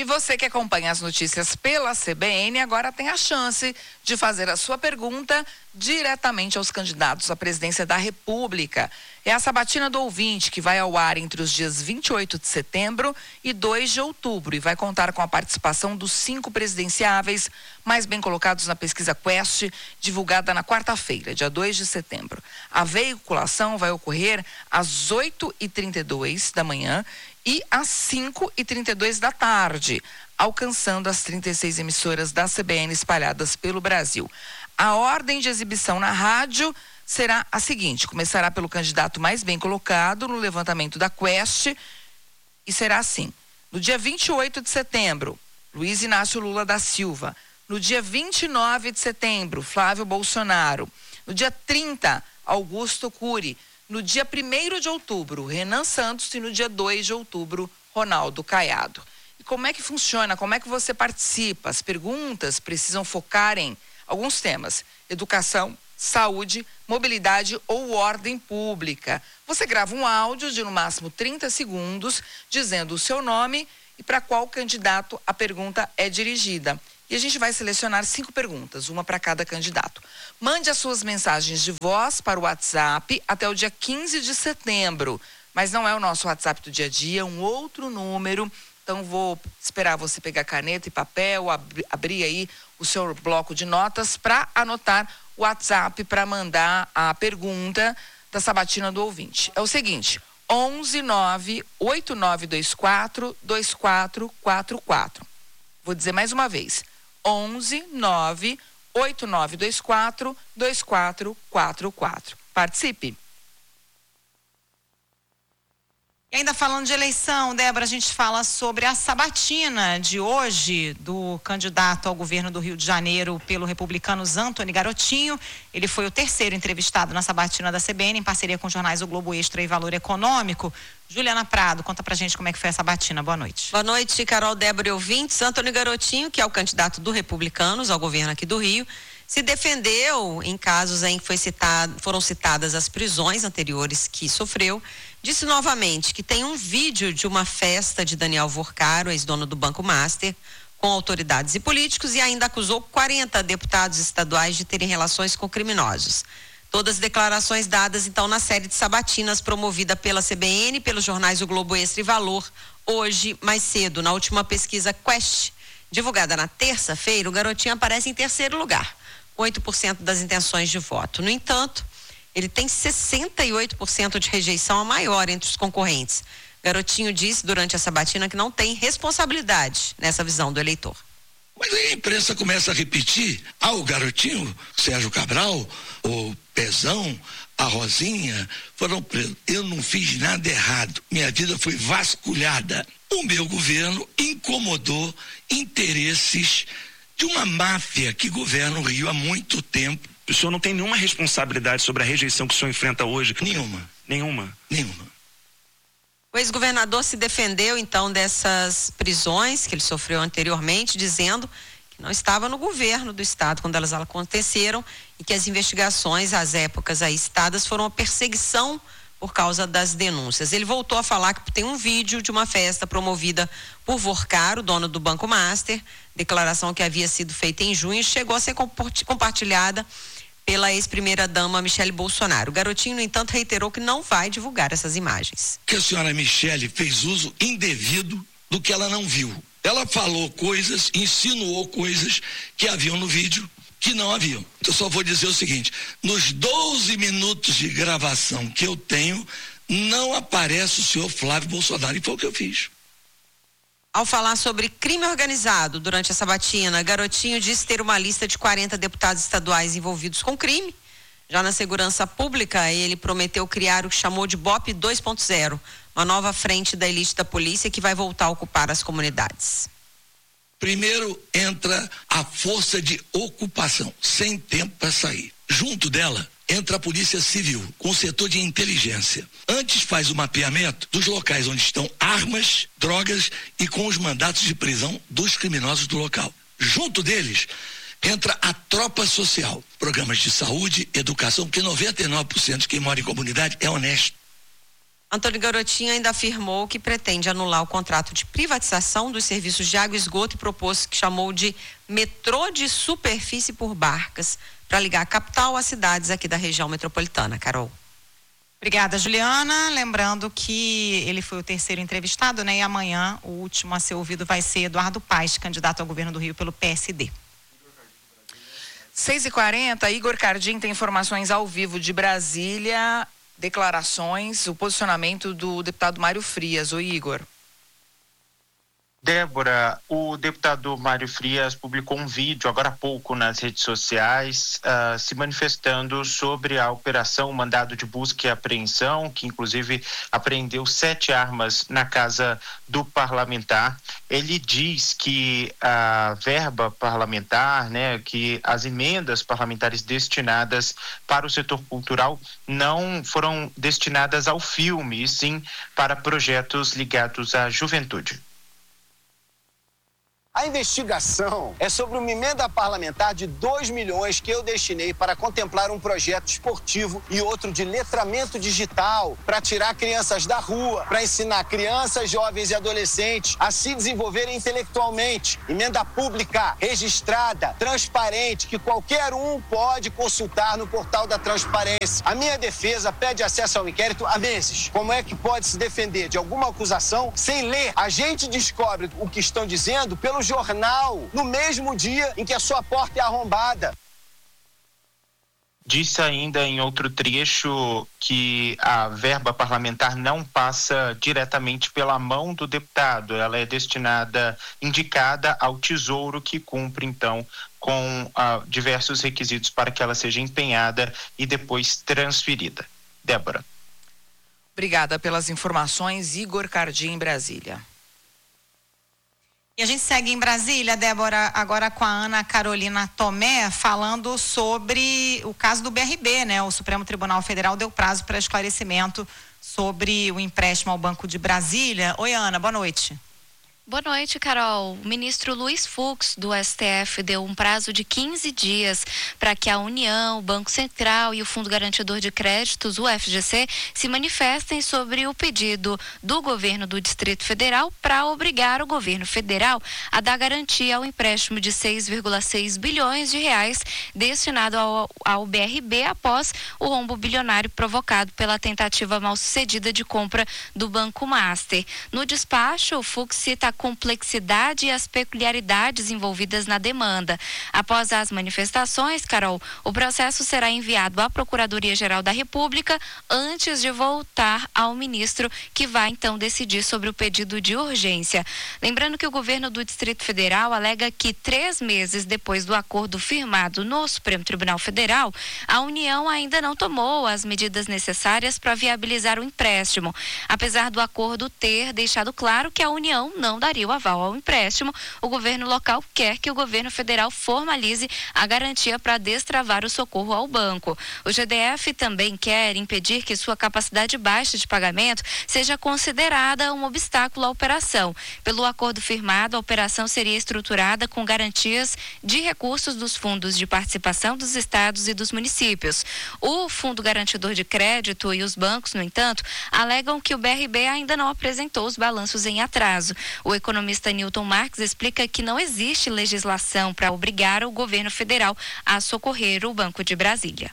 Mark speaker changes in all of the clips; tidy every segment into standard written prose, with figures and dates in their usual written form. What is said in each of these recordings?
Speaker 1: E você que acompanha as notícias pela CBN agora tem a chance de fazer a sua pergunta diretamente aos candidatos à presidência da República. É a sabatina do ouvinte que vai ao ar entre os dias 28 de setembro e 2 de outubro e vai contar com a participação dos 5 presidenciáveis mais bem colocados na pesquisa Quest, divulgada na quarta-feira, dia 2 de setembro. A veiculação vai ocorrer às 8h32 da manhã e às 5h32 da tarde, alcançando as 36 emissoras da CBN espalhadas pelo Brasil. A ordem de exibição na rádio será a seguinte: começará pelo candidato mais bem colocado no levantamento da Quest e será assim: no dia 28 de setembro, Luiz Inácio Lula da Silva; no dia 29 de setembro, Flávio Bolsonaro; no dia 30, Augusto Cury; no dia 1º de outubro, Renan Santos; e no dia 2 de outubro, Ronaldo Caiado. E como é que funciona? Como é que você participa? As perguntas precisam focar em alguns temas: educação, saúde, mobilidade ou ordem pública. Você grava um áudio de no máximo 30 segundos dizendo o seu nome e para qual candidato a pergunta é dirigida. E a gente vai selecionar 5 perguntas, uma para cada candidato. Mande as suas mensagens de voz para o WhatsApp até o dia 15 de setembro. Mas não é o nosso WhatsApp do dia a dia, é um outro número. Então vou esperar você pegar caneta e papel, abrir aí o seu bloco de notas para anotar o WhatsApp para mandar a pergunta da sabatina do ouvinte. É o seguinte: 11 9 8924 2444. Vou dizer mais uma vez: 11 9 8924 2444. Participe.
Speaker 2: E ainda falando de eleição, Débora, a gente fala sobre a sabatina de hoje do candidato ao governo do Rio de Janeiro pelo Republicanos, Antony Garotinho. Ele foi o 3º entrevistado na sabatina da CBN, em parceria com os jornais O Globo Extra e Valor Econômico. Juliana Prado, conta pra gente como é que foi a sabatina. Boa noite.
Speaker 3: Boa noite, Carol, Débora e ouvintes. Antony Garotinho, que é o candidato do Republicanos ao governo aqui do Rio, se defendeu em casos em que foram citadas as prisões anteriores que sofreu. Disse novamente que tem um vídeo de uma festa de Daniel Vorcaro, ex-dono do Banco Master, com autoridades e políticos, e ainda acusou 40 deputados estaduais de terem relações com criminosos. Todas as declarações dadas, então, na série de sabatinas promovida pela CBN, pelos jornais O Globo Extra e Valor, hoje, mais cedo, na última pesquisa Quest, divulgada na terça-feira, o Garotinho aparece em 3º lugar, com 8% das intenções de voto. No entanto, ele tem 68% de rejeição, a maior entre os concorrentes. Garotinho disse durante a sabatina que não tem responsabilidade nessa visão do eleitor.
Speaker 4: Mas aí a imprensa começa a repetir: o Garotinho, Sérgio Cabral, o Pezão, a Rosinha foram presos. Eu não fiz nada errado. Minha vida foi vasculhada. O meu governo incomodou interesses de uma máfia que governa o Rio há muito tempo.
Speaker 5: O senhor não tem nenhuma responsabilidade sobre a rejeição que o senhor enfrenta hoje?
Speaker 4: Nenhuma.
Speaker 5: Nenhuma?
Speaker 4: Nenhuma.
Speaker 3: O ex-governador se defendeu, então, dessas prisões que ele sofreu anteriormente, dizendo que não estava no governo do estado quando elas aconteceram e que as investigações, às épocas aí citadas, foram uma perseguição por causa das denúncias. Ele voltou a falar que tem um vídeo de uma festa promovida por Vorcaro, dono do Banco Master, declaração que havia sido feita em junho e chegou a ser compartilhada pela ex-primeira-dama Michele Bolsonaro. O Garotinho, no entanto, reiterou que não vai divulgar essas imagens.
Speaker 4: Que a senhora Michele fez uso indevido do que ela não viu. Ela falou coisas, insinuou coisas que haviam no vídeo que não haviam. Eu só vou dizer o seguinte: nos 12 minutos de gravação que eu tenho, não aparece o senhor Flávio Bolsonaro, e foi o que eu fiz.
Speaker 3: Ao falar sobre crime organizado durante a sabatina, Garotinho disse ter uma lista de 40 deputados estaduais envolvidos com crime. Já na segurança pública, ele prometeu criar o que chamou de BOP 2.0, uma nova frente da elite da polícia que vai voltar a ocupar as comunidades.
Speaker 4: Primeiro entra a força de ocupação, sem tempo para sair. Junto dela entra a Polícia Civil, com o setor de inteligência. Antes faz o mapeamento dos locais onde estão armas, drogas e com os mandatos de prisão dos criminosos do local. Junto deles entra a tropa social, programas de saúde, educação, porque 99% de quem mora em comunidade é honesto.
Speaker 3: Antônio Garotinho ainda afirmou que pretende anular o contrato de privatização dos serviços de água e esgoto e propôs que chamou de metrô de superfície por barcas para ligar a capital às cidades aqui da região metropolitana. Carol.
Speaker 2: Obrigada, Juliana. Lembrando que ele foi o terceiro entrevistado, né? E amanhã o último a ser ouvido vai ser Eduardo Paes, candidato ao governo do Rio pelo PSD.
Speaker 1: 6h40, Igor Cardim tem informações ao vivo de Brasília, declarações, o posicionamento do deputado Mário Frias. Oi, Igor.
Speaker 6: Débora, o deputado Mário Frias publicou um vídeo agora há pouco nas redes sociais se manifestando sobre a operação mandado de busca e apreensão, que inclusive apreendeu 7 armas na casa do parlamentar. Ele diz que a verba parlamentar, que as emendas parlamentares destinadas para o setor cultural não foram destinadas ao filme, e sim para projetos ligados à juventude.
Speaker 7: A investigação é sobre uma emenda parlamentar de 2 milhões que eu destinei para contemplar um projeto esportivo e outro de letramento digital para tirar crianças da rua, para ensinar crianças, jovens e adolescentes a se desenvolverem intelectualmente. Emenda pública, registrada, transparente, que qualquer um pode consultar no portal da transparência. A minha defesa pede acesso ao inquérito há meses. Como é que pode se defender de alguma acusação sem ler? A gente descobre o que estão dizendo pelo jornal, no mesmo dia em que a sua porta é arrombada.
Speaker 6: Disse ainda em outro trecho que a verba parlamentar não passa diretamente pela mão do deputado, ela é indicada ao Tesouro, que cumpre então com diversos requisitos para que ela seja empenhada e depois transferida. Débora.
Speaker 1: Obrigada pelas informações, Igor Cardim, em Brasília.
Speaker 2: E a gente segue em Brasília, Débora, agora com a Ana Carolina Tomé, falando sobre o caso do BRB, né? O Supremo Tribunal Federal deu prazo para esclarecimento sobre o empréstimo ao Banco de Brasília. Oi, Ana, boa noite.
Speaker 8: Boa noite, Carol. O ministro Luiz Fux, do STF, deu um prazo de 15 dias para que a União, o Banco Central e o Fundo Garantidor de Créditos, o FGC, se manifestem sobre o pedido do governo do Distrito Federal para obrigar o governo federal a dar garantia ao empréstimo de 6,6 bilhões de reais destinado ao BRB após o rombo bilionário provocado pela tentativa mal-sucedida de compra do Banco Master. No despacho, o Fux cita a complexidade e as peculiaridades envolvidas na demanda. Após as manifestações, Carol, o processo será enviado à Procuradoria-Geral da República antes de voltar ao ministro, que vai então decidir sobre o pedido de urgência. Lembrando que o governo do Distrito Federal alega que 3 meses depois do acordo firmado no Supremo Tribunal Federal, a União ainda não tomou as medidas necessárias para viabilizar o empréstimo. Apesar do acordo ter deixado claro que a União não daria o aval ao empréstimo, o governo local quer que o governo federal formalize a garantia para destravar o socorro ao banco. O GDF também quer impedir que sua capacidade baixa de pagamento seja considerada um obstáculo à operação. Pelo acordo firmado, a operação seria estruturada com garantias de recursos dos fundos de participação dos estados e dos municípios. O Fundo Garantidor de Crédito e os bancos, no entanto, alegam que o BRB ainda não apresentou os balanços em atraso. O economista Newton Marques explica que não existe legislação para obrigar o governo federal a socorrer o Banco de Brasília.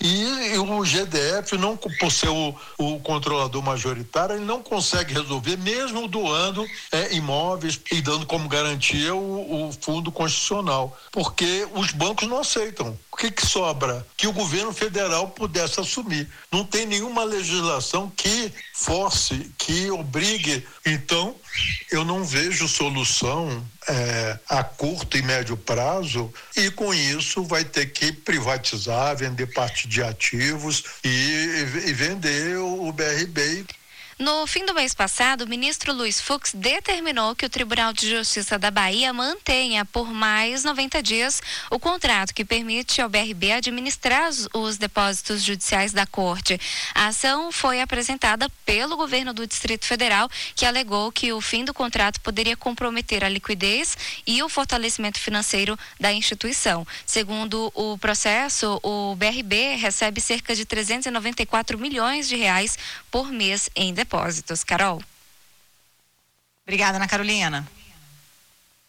Speaker 9: E o GDF, não, por ser o controlador majoritário, ele não consegue resolver, mesmo doando imóveis e dando como garantia o fundo constitucional, porque os bancos não aceitam. O que sobra? Que o governo federal pudesse assumir. Não tem nenhuma legislação que force, que obrigue. Então, eu não vejo solução a curto e médio prazo, e com isso vai ter que privatizar, vender parte de ativos e vender o BRB.
Speaker 8: No fim do mês passado, o ministro Luiz Fux determinou que o Tribunal de Justiça da Bahia mantenha por mais 90 dias o contrato que permite ao BRB administrar os depósitos judiciais da Corte. A ação foi apresentada pelo governo do Distrito Federal, que alegou que o fim do contrato poderia comprometer a liquidez e o fortalecimento financeiro da instituição. Segundo o processo, o BRB recebe cerca de 394 milhões de reais por mês em depósitos. depósitos. Carol.
Speaker 2: Obrigada, Ana Carolina.